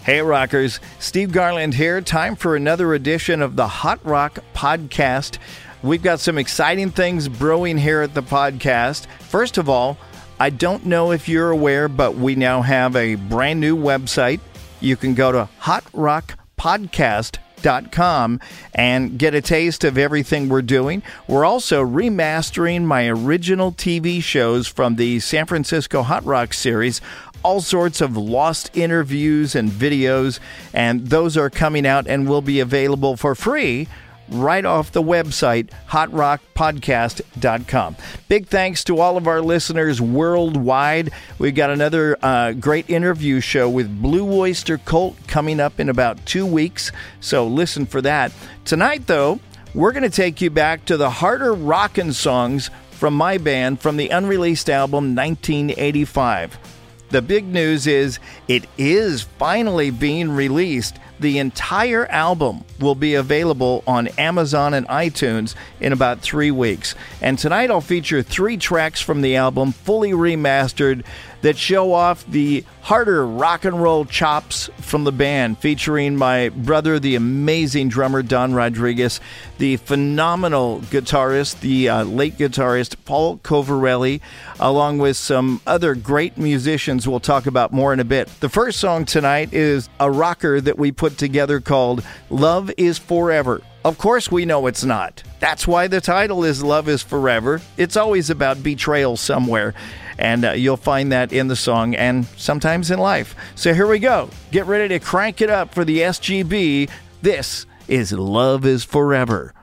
Hey rockers, Steve Garland here. Time for another edition of the Hot Rock Podcast. We've got some exciting things brewing here at the podcast. First of all, I don't know if you're aware, but we now have a brand new website. You can go to hotrockpodcast.com and get a taste of everything we're doing. We're also remastering my original TV shows from the San Francisco Hot Rock series, all sorts of lost interviews and videos, and those are coming out and will be available for free right off the website, hotrockpodcast.com. Big thanks to all of our listeners worldwide. We've got another great interview show with Blue Oyster Cult coming up in about 2 weeks, so listen for that. Tonight, though, we're going to take you back to the harder rockin' songs from my band from the unreleased album 1985. The big news is it is finally being released. The entire album will be available on Amazon and iTunes in about 3 weeks. And tonight I'll feature 3 tracks from the album, fully remastered, that show off the harder rock and roll chops from the band, featuring my brother, the amazing drummer Don Rodriguez, the phenomenal guitarist, the late guitarist Paul Covarelli, along with some other great musicians we'll talk about more in a bit. The first song tonight is a rocker that we put together called Love is Forever. Of course we know it's not. That's why the title is Love is Forever. It's always about betrayal somewhere. And you'll find that in the song and sometimes in life. So here we go. Get ready to crank it up for the SGB. This is Love is Forever.